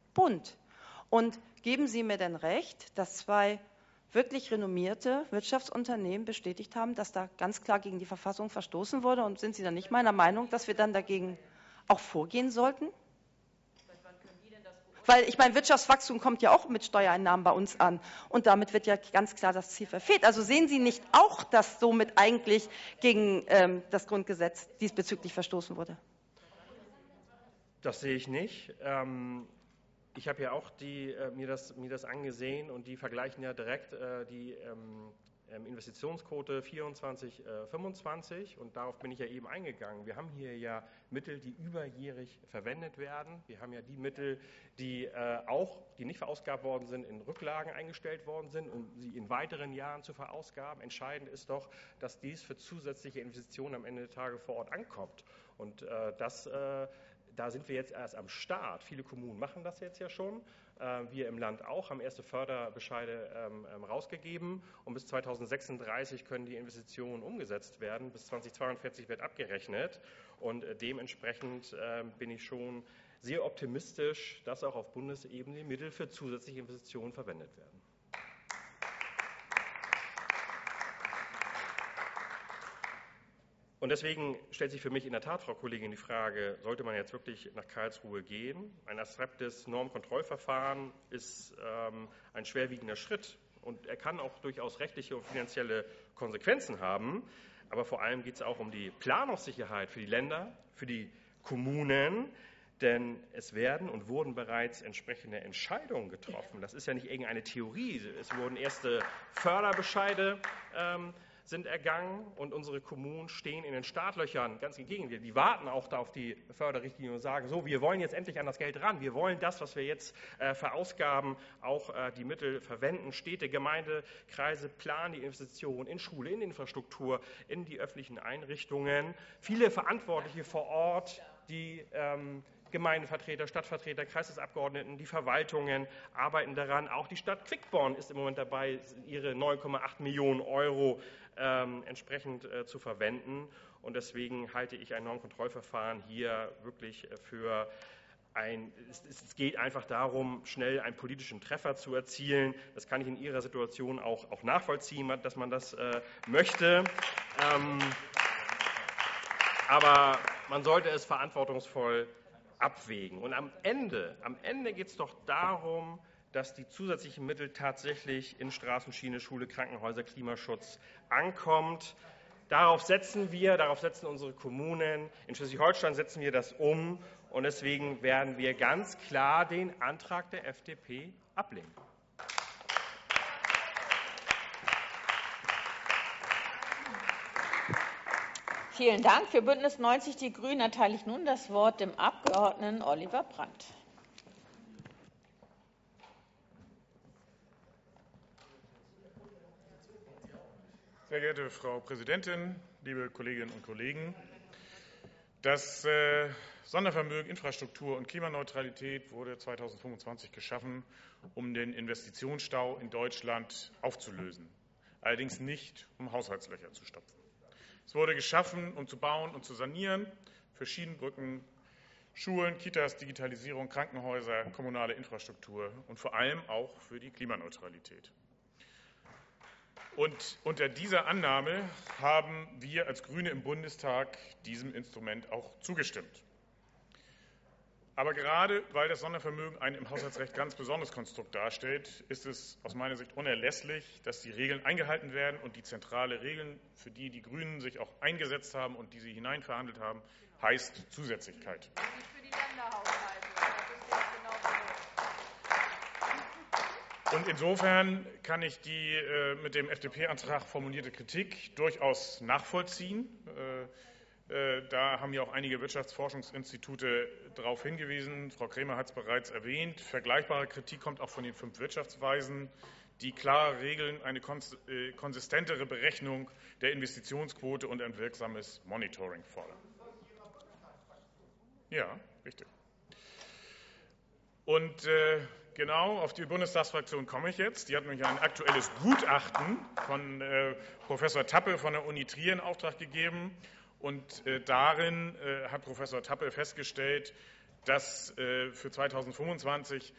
Bund. Und geben Sie mir denn recht, dass zwei wirklich renommierte Wirtschaftsunternehmen bestätigt haben, dass da ganz klar gegen die Verfassung verstoßen wurde? Und sind Sie dann nicht meiner Meinung, dass wir dann dagegen auch vorgehen sollten? Weil ich meine, Wirtschaftswachstum kommt ja auch mit Steuereinnahmen bei uns an. Und damit wird ja ganz klar das Ziel verfehlt. Also sehen Sie nicht auch, dass somit eigentlich gegen das Grundgesetz diesbezüglich verstoßen wurde? Das sehe ich nicht. Ich habe ja auch mir das angesehen und die vergleichen ja direkt die Investitionsquote 24, 25 und darauf bin ich ja eben eingegangen. Wir haben hier ja Mittel, die überjährig verwendet werden. Wir haben ja die Mittel, die nicht verausgabt worden sind, in Rücklagen eingestellt worden sind, um sie in weiteren Jahren zu verausgaben. Entscheidend ist doch, dass dies für zusätzliche Investitionen am Ende der Tage vor Ort ankommt. Und da sind wir jetzt erst am Start. Viele Kommunen machen das jetzt ja schon. Wir im Land auch, haben erste Förderbescheide rausgegeben. Und bis 2036 können die Investitionen umgesetzt werden. Bis 2042 wird abgerechnet. Und dementsprechend bin ich schon sehr optimistisch, dass auch auf Bundesebene Mittel für zusätzliche Investitionen verwendet werden. Und deswegen stellt sich für mich in der Tat, Frau Kollegin, die Frage, sollte man jetzt wirklich nach Karlsruhe gehen? Ein abstraktes Normkontrollverfahren ist ein schwerwiegender Schritt und er kann auch durchaus rechtliche und finanzielle Konsequenzen haben. Aber vor allem geht es auch um die Planungssicherheit für die Länder, für die Kommunen, denn es werden und wurden bereits entsprechende Entscheidungen getroffen. Das ist ja nicht irgendeine Theorie. Es wurden erste Förderbescheide sind ergangen und unsere Kommunen stehen in den Startlöchern, ganz im Gegenteil. Die warten auch da auf die Förderrichtlinie und sagen, so, wir wollen jetzt endlich an das Geld ran, wir wollen das, was wir jetzt verausgaben, auch die Mittel verwenden. Städte, Gemeinde, Kreise planen die Investitionen in Schule, in Infrastruktur, in die öffentlichen Einrichtungen. Viele Verantwortliche vor Ort, die Gemeindevertreter, Stadtvertreter, Kreisabgeordneten, die Verwaltungen arbeiten daran. Auch die Stadt Quickborn ist im Moment dabei, ihre 9,8 Millionen Euro entsprechend zu verwenden. Und deswegen halte ich ein Normkontrollverfahren hier wirklich für es geht einfach darum, schnell einen politischen Treffer zu erzielen. Das kann ich in Ihrer Situation auch nachvollziehen, dass man das möchte. Aber man sollte es verantwortungsvoll abwägen. Und am Ende geht es doch darum, dass die zusätzlichen Mittel tatsächlich in Straßen, Schiene, Schule, Krankenhäuser, Klimaschutz ankommt. Darauf setzen unsere Kommunen. In Schleswig-Holstein setzen wir das um. Und deswegen werden wir ganz klar den Antrag der FDP ablehnen. Vielen Dank. Für Bündnis 90 Die Grünen erteile ich nun das Wort dem Abgeordneten Oliver Brandt. Sehr geehrte Frau Präsidentin, liebe Kolleginnen und Kollegen! Das Sondervermögen Infrastruktur und Klimaneutralität wurde 2025 geschaffen, um den Investitionsstau in Deutschland aufzulösen, allerdings nicht, um Haushaltslöcher zu stopfen. Es wurde geschaffen, um zu bauen und zu sanieren, für Schienenbrücken, Schulen, Kitas, Digitalisierung, Krankenhäuser, kommunale Infrastruktur und vor allem auch für die Klimaneutralität. Und unter dieser Annahme haben wir als Grüne im Bundestag diesem Instrument auch zugestimmt. Aber gerade weil das Sondervermögen ein im Haushaltsrecht ganz besonderes Konstrukt darstellt, ist es aus meiner Sicht unerlässlich, dass die Regeln eingehalten werden und die zentrale Regel, für die die Grünen sich auch eingesetzt haben und die sie hineinverhandelt haben, heißt Zusätzlichkeit. Für die Länderhaushalte. Und insofern kann ich die mit dem FDP-Antrag formulierte Kritik durchaus nachvollziehen. Da haben ja auch einige Wirtschaftsforschungsinstitute darauf hingewiesen. Frau Kremer hat es bereits erwähnt. Vergleichbare Kritik kommt auch von den 5 Wirtschaftsweisen, die klar regeln, eine konsistentere Berechnung der Investitionsquote und ein wirksames Monitoring fordern. Ja, richtig. Und genau auf die Bundestagsfraktion komme ich jetzt. Die hat nämlich ein aktuelles Gutachten von Professor Tappe von der Uni Trier in Auftrag gegeben. Und darin hat Professor Tappe festgestellt, dass für 2025